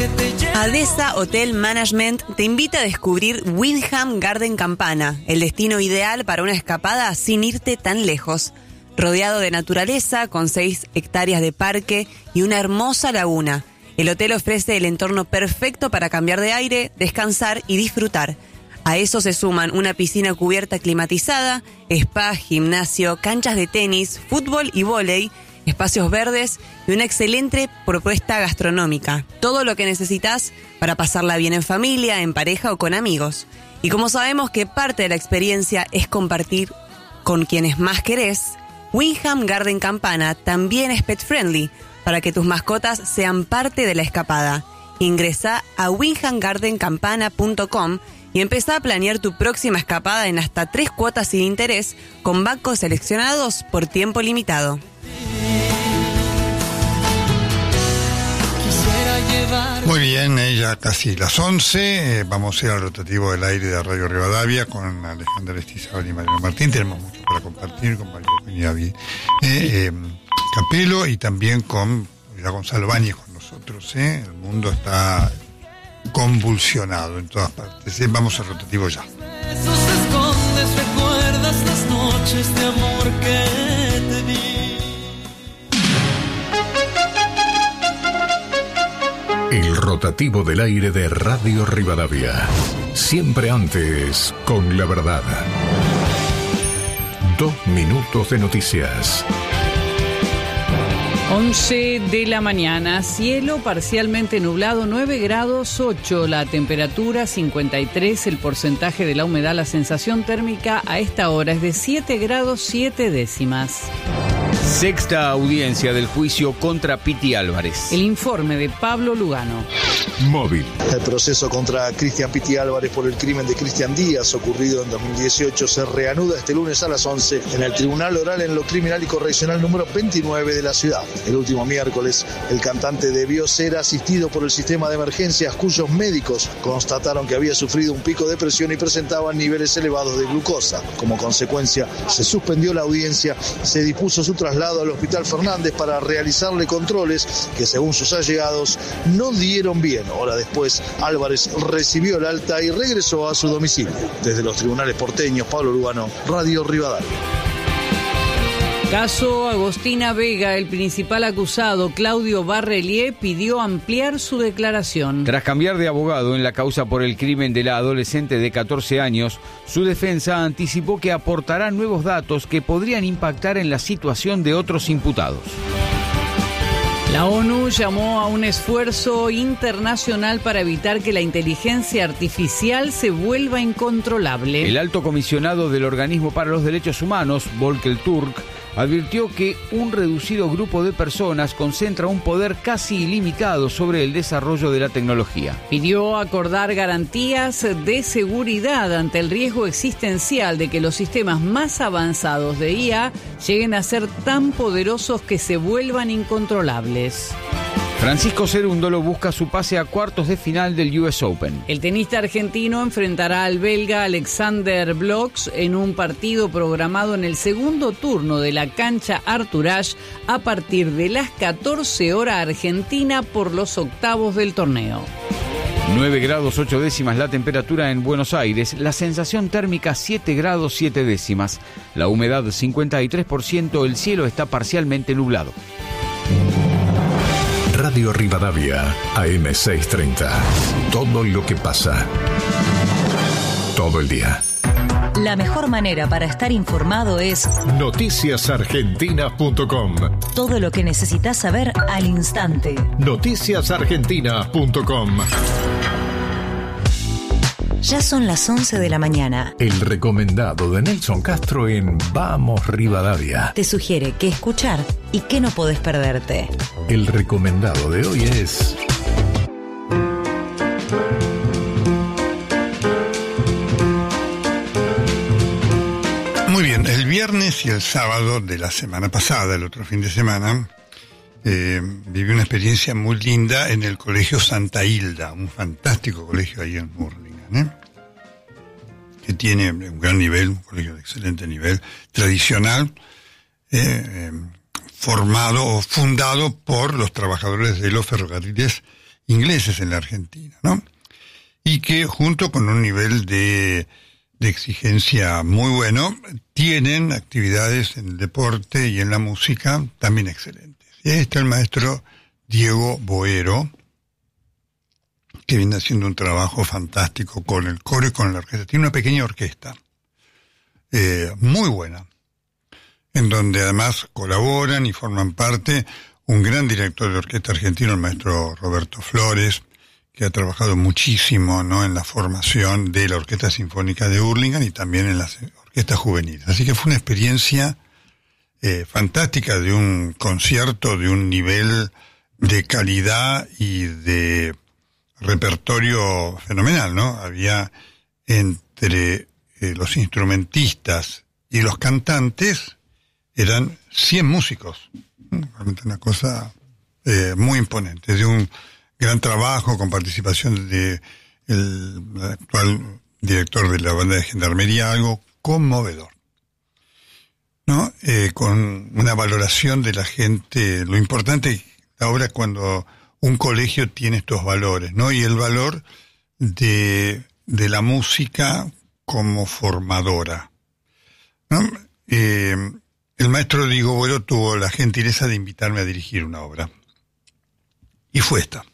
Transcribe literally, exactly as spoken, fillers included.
ADESA Hotel Management te invita a descubrir Wyndham Garden Campana, el destino ideal para una escapada sin irte tan lejos. Rodeado de naturaleza, con seis hectáreas de parque y una hermosa laguna, el hotel ofrece el entorno perfecto para cambiar de aire, descansar y disfrutar. A eso se suman una piscina cubierta climatizada, spa, gimnasio, canchas de tenis, fútbol y vóley, espacios verdes y una excelente propuesta gastronómica. Todo lo que necesitas para pasarla bien en familia, en pareja o con amigos. Y como sabemos que parte de la experiencia es compartir con quienes más querés, Wyndham Garden Campana también es pet friendly para que tus mascotas sean parte de la escapada. Ingresá a wyndham garden campana punto com y empezá a planear tu próxima escapada en hasta tres cuotas sin interés con bancos seleccionados por tiempo limitado. Muy bien, eh, ya casi las once, eh, vamos a ir al rotativo del aire de Radio Rivadavia con Alejandra Estizabal y Mariano Martín. Tenemos mucho para compartir con María Eugenia eh, eh, Capelo y también con ya Gonzalo Báñez con nosotros. Eh. El mundo está convulsionado en todas partes. Eh. Vamos al rotativo ya. Besos escondes, recuerdas las noches de amor que te di. El rotativo del aire de Radio Rivadavia. Siempre antes con la verdad. Dos minutos de noticias. once de la mañana, cielo parcialmente nublado, nueve grados ocho, la temperatura cincuenta y tres, el porcentaje de la humedad, la sensación térmica a esta hora es de siete grados siete décimas. Sexta audiencia del juicio contra Piti Álvarez. El informe de Pablo Lugano. Móvil. El proceso contra Cristian Piti Álvarez por el crimen de Cristian Díaz ocurrido en dos mil dieciocho se reanuda este lunes a las once en el Tribunal Oral en lo Criminal y Correccional número veintinueve de la ciudad. El último miércoles, el cantante debió ser asistido por el sistema de emergencias cuyos médicos constataron que había sufrido un pico de presión y presentaba niveles elevados de glucosa. Como consecuencia, se suspendió la audiencia, se dispuso su traslado al Hospital Fernández para realizarle controles que, según sus allegados, no dieron bien. Hora después, Álvarez recibió el alta y regresó a su domicilio. Desde los tribunales porteños, Pablo Lugano, Radio Rivadavia. Caso Agostina Vega, el principal acusado, Claudio Barrelier, pidió ampliar su declaración. Tras cambiar de abogado en la causa por el crimen de la adolescente de catorce años, su defensa anticipó que aportará nuevos datos que podrían impactar en la situación de otros imputados. La ONU llamó a un esfuerzo internacional para evitar que la inteligencia artificial se vuelva incontrolable. El alto comisionado del Organismo para los Derechos Humanos, Volker Turk, advirtió que un reducido grupo de personas concentra un poder casi ilimitado sobre el desarrollo de la tecnología. Pidió acordar garantías de seguridad ante el riesgo existencial de que los sistemas más avanzados de I A lleguen a ser tan poderosos que se vuelvan incontrolables. Francisco Cerúndolo busca su pase a cuartos de final del U S Open. El tenista argentino enfrentará al belga Alexander Bloch en un partido programado en el segundo turno de la cancha Arthur Ashe a partir de las catorce horas Argentina por los octavos del torneo. nueve grados ocho décimas la temperatura en Buenos Aires, la sensación térmica siete grados siete décimas, la humedad cincuenta y tres por ciento, el cielo está parcialmente nublado. Radio Rivadavia, A M seiscientos treinta. Todo lo que pasa. Todo el día. La mejor manera para estar informado es noticias argentinas punto com. Todo lo que necesitas saber al instante. noticias argentinas punto com. Ya son las once de la mañana. El recomendado de Nelson Castro en Vamos Rivadavia. Te sugiere qué escuchar y qué no podés perderte. El recomendado de hoy es... Muy bien, el viernes y el sábado de la semana pasada, el otro fin de semana, eh, viví una experiencia muy linda en el Colegio Santa Hilda, un fantástico colegio ahí en Burlingame, ¿eh? que tiene un gran nivel, un colegio de excelente nivel, tradicional, eh, eh, formado o fundado por los trabajadores de los ferrocarriles ingleses en la Argentina, ¿no? Y que junto con un nivel de, de exigencia muy bueno, tienen actividades en el deporte y en la música también excelentes. Y ahí está el maestro Diego Boero, que viene haciendo un trabajo fantástico con el coro y con la orquesta. Tiene una pequeña orquesta, eh, muy buena, en donde además colaboran y forman parte un gran director de orquesta argentino, el maestro Roberto Flores, que ha trabajado muchísimo, ¿no?, en la formación de la Orquesta Sinfónica de Hurlingham y también en las orquestas juveniles. Así que fue una experiencia eh, fantástica, de un concierto de un nivel de calidad y de repertorio fenomenal, ¿no? Había entre eh, los instrumentistas y los cantantes, eran cien músicos. Realmente una cosa eh, muy imponente, de un gran trabajo con participación de el actual director de la banda de gendarmería, algo conmovedor, ¿no? Eh, con una valoración de la gente, lo importante ahora cuando un colegio tiene estos valores, ¿no? Y el valor de, de la música como formadora, ¿no? Eh, el maestro Diego Boero tuvo la gentileza de invitarme a dirigir una obra. Y fue esta.